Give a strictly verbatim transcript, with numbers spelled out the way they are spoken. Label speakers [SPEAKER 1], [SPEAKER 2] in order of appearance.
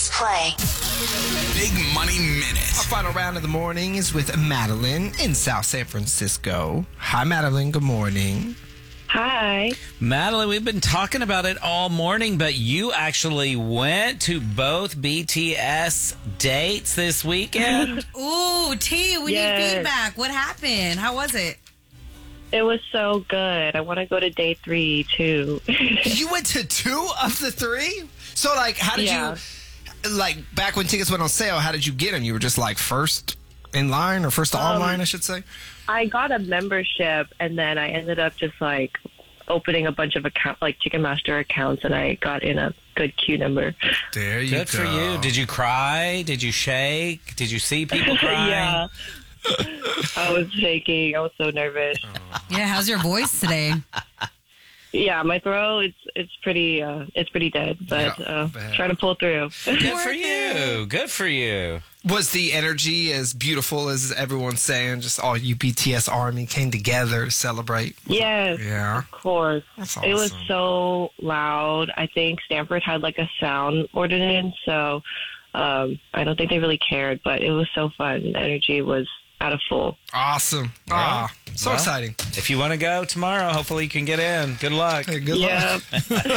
[SPEAKER 1] Press play.
[SPEAKER 2] Big Money Minute.
[SPEAKER 3] Our final round of the morning is with Madeline in South San Francisco. Hi, Madeline. Good morning.
[SPEAKER 4] Hi.
[SPEAKER 5] Madeline, we've been talking about it all morning, but you actually went to both B T S dates this weekend.
[SPEAKER 6] Ooh, T, we
[SPEAKER 4] Yes.
[SPEAKER 6] need feedback. What happened? How was it?
[SPEAKER 4] It was so good. I want to go to day three, too.
[SPEAKER 3] You went to two of the three? So, like, how did
[SPEAKER 4] Yeah.
[SPEAKER 3] you, like, back when tickets went on sale, how did you get them? You were just, like, first in line or first online, I should say?
[SPEAKER 4] I got a membership, and then I ended up just, like, opening a bunch of account, like Ticketmaster accounts, and I got in a good queue number.
[SPEAKER 3] There you
[SPEAKER 5] Good
[SPEAKER 3] go.
[SPEAKER 5] for you. Did you cry? Did you shake? Did you see people crying?
[SPEAKER 4] Yeah. I was shaking. I was so nervous.
[SPEAKER 6] Yeah, how's your voice today?
[SPEAKER 4] Yeah, my throat, it's it's pretty uh, it's pretty dead, but
[SPEAKER 3] Yeah,
[SPEAKER 4] uh,
[SPEAKER 3] bad.
[SPEAKER 4] trying to pull through.
[SPEAKER 5] Good for you. Good for you.
[SPEAKER 3] Was the energy as beautiful as everyone's saying? Just all you B T S Army came together to celebrate?
[SPEAKER 4] Yes,
[SPEAKER 3] Yeah.
[SPEAKER 4] of course.
[SPEAKER 3] That's
[SPEAKER 4] It was
[SPEAKER 3] awesome.
[SPEAKER 4] so loud. I think Stanford had like a sound ordinance, so um, I don't think they really cared, but it was so fun. The energy was at a full.
[SPEAKER 3] Awesome. Ah, so
[SPEAKER 5] Well,
[SPEAKER 3] exciting.
[SPEAKER 5] If you want to go tomorrow, hopefully you can get in. Good luck.
[SPEAKER 3] Hey, good luck.
[SPEAKER 4] Yeah.